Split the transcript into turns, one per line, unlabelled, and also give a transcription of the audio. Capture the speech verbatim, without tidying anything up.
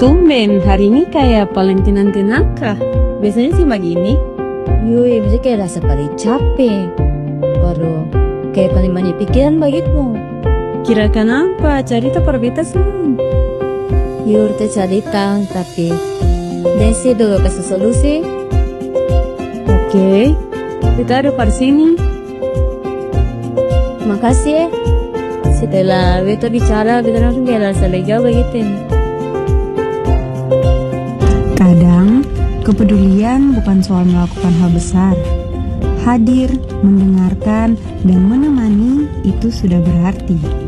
Tumben, hari ini kayak paling tenang-tenang kah? Biasanya sih begini.
Yoi, bisa kayak rasa paling capek. Baru kayak paling banyak pikiran begitu.
Kira kenapa? Cerita perbeta sih.
Yur teh cerita, tapi Desi dulu kasih solusi.
Oke, kita ada di sini.
Makasih ya. Setelah beta bicara, beta langsung kayak rasa lega begitu.
Kadang, kepedulian bukan soal melakukan hal besar. Hadir, mendengarkan, dan menemani itu sudah berarti.